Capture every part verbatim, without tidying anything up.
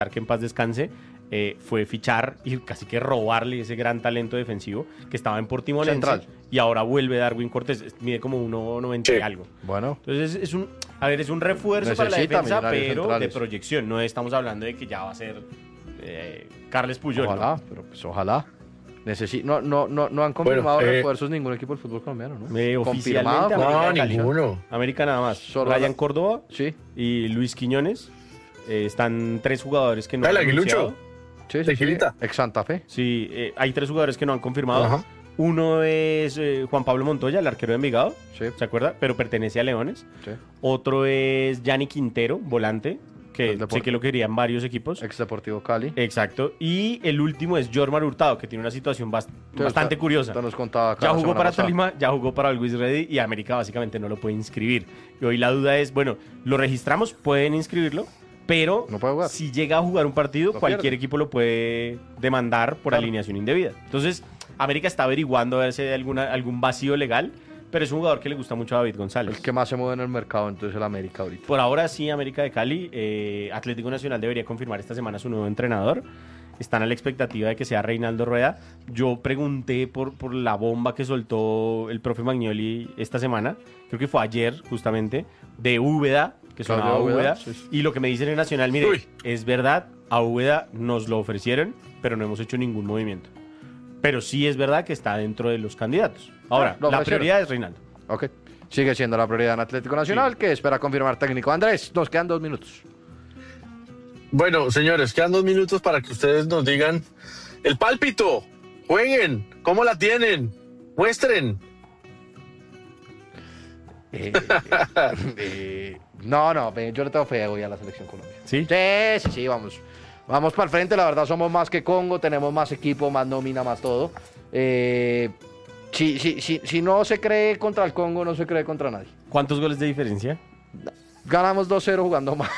que en paz descanse, eh, fue fichar y casi que robarle ese gran talento defensivo que estaba en Portimonense. Central. Y ahora vuelve Darwin Cortés, mide como uno noventa y Sí. algo. Bueno, Entonces es un, a ver, es un refuerzo para la Necesita defensa, Millonarios pero centrales. de proyección. No estamos hablando de que ya va a ser eh, Carles Puyol. ojalá, ¿no? pero pues ojalá. Necesi no, no, no, no han confirmado Bueno, eh, refuerzos ningún equipo del fútbol colombiano, ¿no? Eh, Confirmado. oficialmente, con- No, América de Cali. ninguno. América nada más. Solo Ryan la- Córdoba Sí, y Luis Quiñones. Eh, están tres jugadores que no Dale, han Aguilucho. anunciado. sí, sí, sí. Tequilita. Ex Santa Fe. Sí, eh, hay tres jugadores que no han confirmado. Ajá. Uno es eh, Juan Pablo Montoya, el arquero de Envigado, Sí, ¿se acuerda? Pero pertenece a Leones. sí. Otro es Yanni Quintero, volante, que El sé Deporte- que lo querían varios equipos. Ex Deportivo Cali. Exacto. Y el último es Jormar Hurtado, que tiene una situación bast- Sí, bastante usted- curiosa. usted nos contaba acá Ya la jugó semana para pasada. Tolima, ya jugó para Always Ready y América básicamente no lo puede inscribir. Y hoy la duda es, bueno, lo registramos, pueden inscribirlo, pero No puede jugar. si llega a jugar un partido, Lo cualquier pierde. equipo lo puede demandar por Claro. alineación indebida. Entonces, América está averiguando a ver si hay alguna, algún vacío legal, pero es un jugador que le gusta mucho a David González. El que más se mueve en el mercado, entonces el América ahorita. Por ahora sí, América de Cali. eh, Atlético Nacional debería confirmar esta semana su nuevo entrenador. Están a la expectativa de que sea Reinaldo Rueda. Yo pregunté por, por la bomba que soltó el profe Magnoli esta semana, creo que fue ayer justamente, de Úbeda, que Claudio sonaba Úbeda, Úbeda. sí, sí. Y lo que me dicen en Nacional, mire, Uy. es verdad, a Úbeda nos lo ofrecieron, pero no hemos hecho ningún movimiento. Pero sí es verdad que está dentro de los candidatos. Ahora, Lo la ofrecieron. prioridad es Reinaldo. Ok. Sigue siendo la prioridad en Atlético Nacional, que espera confirmar técnico. Andrés, nos quedan dos minutos. Bueno, señores, quedan dos minutos para que ustedes nos digan el pálpito. Jueguen. ¿Cómo la tienen? Muestren. Eh, eh, no, no, ve, yo le tengo fe hoy a la selección Colombia. ¿Sí? Sí, sí, sí, vamos. Vamos para el frente, la verdad somos más que Congo, tenemos más equipo, más nómina, más todo. Eh, si, si, si, si no se cree contra el Congo, no se cree contra nadie. ¿Cuántos goles de diferencia? Ganamos dos cero jugando mal.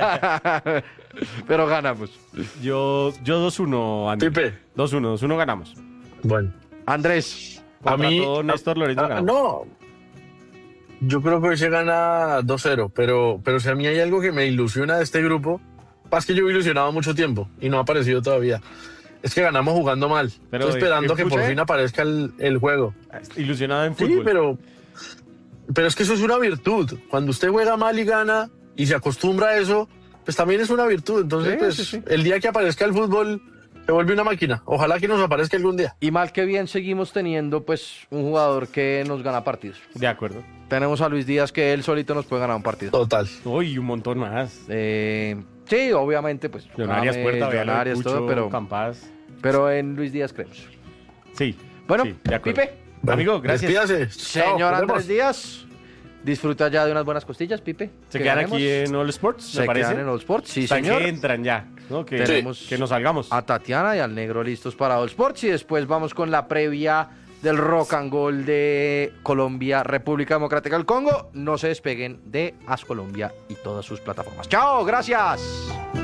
Pero ganamos. Yo, yo dos uno, Andy. Pipe. dos uno, dos uno ganamos. Bueno. Andrés, A Contra mí. todo Néstor Lorenzo ah, ganamos. no. Yo creo que hoy se gana dos cero, pero, pero si a mí hay algo que me ilusiona de este grupo, pasa que yo he ilusionado mucho tiempo y no ha aparecido todavía. Es que ganamos jugando mal. Pero, Estoy esperando ¿en que por fútbol? fin aparezca el, el juego. Ilusionado en Sí, fútbol. pero, pero es que eso es una virtud. Cuando usted juega mal y gana y se acostumbra a eso, pues también es una virtud. Entonces, Sí, pues, sí, sí. el día que aparezca el fútbol, se vuelve una máquina. Ojalá que nos aparezca algún día. y mal que bien seguimos teniendo pues un jugador que nos gana partidos. De acuerdo. Tenemos a Luis Díaz que él solito nos puede ganar un partido. Total. Uy, un montón más. Eh, sí, obviamente, pues. Millonarias, James, Puerta, Villarreal, Millonarias, Cucho, todo, pero, Campas. pero en Luis Díaz creemos. Sí. Bueno, sí, de acuerdo. Pipe, Bueno, Amigo, gracias. Despídase. Chao, señor nos Andrés vemos. Díaz, disfruta ya de unas buenas costillas, Pipe. ¿Se que quedan ganemos. aquí en All Sports? Se ¿Me parece? quedan en All Sports, sí, Hasta señor. que entran ya. ¿no? Que, Tenemos que nos salgamos. a Tatiana y al Negro listos para All Sports y después vamos con la previa del Rock and Gold de Colombia, República Democrática del Congo. No se despeguen de As Colombia y todas sus plataformas. ¡Chao! ¡Gracias!